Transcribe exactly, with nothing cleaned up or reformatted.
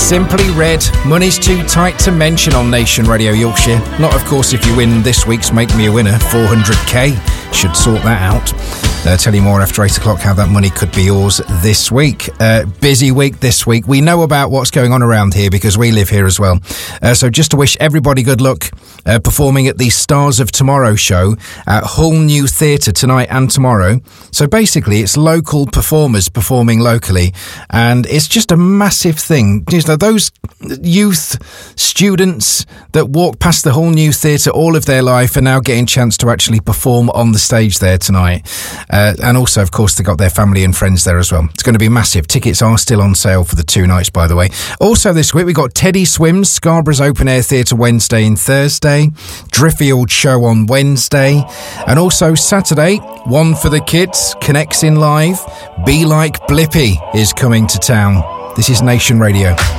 Simply Red, Money's Too Tight to Mention on Nation Radio Yorkshire. Not, of course, if you win this week's Make Me a Winner, four hundred k. Should sort that out. I'll tell you more after eight o'clock how that money could be yours this week. Uh, busy week this week. We know about what's going on around here because we live here as well. Uh, so just to wish everybody good luck uh, performing at the Stars of Tomorrow show at Hull New Theatre tonight and tomorrow. So basically it's local performers performing locally, and it's just a massive thing. You know, those youth students that walk past the Hull New Theatre all of their life are now getting a chance to actually perform on the stage there tonight. Uh, and also, of course, they got their family and friends there as well. It's going to be massive. Tickets are still on sale for the two nights, by the way. Also this week, we got Teddy Swims, Scarborough's Open Air Theatre Wednesday and Thursday, Driffield Show on Wednesday, and also Saturday, one for the kids, Connects in Live, Be Like Blippy is coming to town. This is Nation Radio.